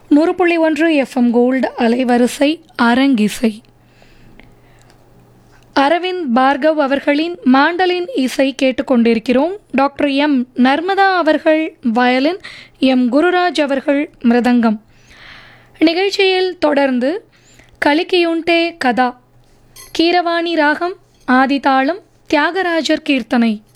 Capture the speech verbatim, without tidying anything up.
நூறு புள்ளி ஒன்று எஃப்எம் கோல்டு அலைவரிசை அரங்கிசை. அரவிந்த் பார்கவ் அவர்களின் மாண்டலின் இசை கேட்டுக்கொண்டிருக்கிறோம். டாக்டர் எம் நர்மதா அவர்கள் வயலின், எம் குருராஜ் அவர்கள் மிருதங்கம். நிகழ்ச்சியில் தொடர்ந்து கலிக்கியுண்டே கதா, கீரவாணி ராகம், ஆதிதாளம், தியாகராஜர் கீர்த்தனை.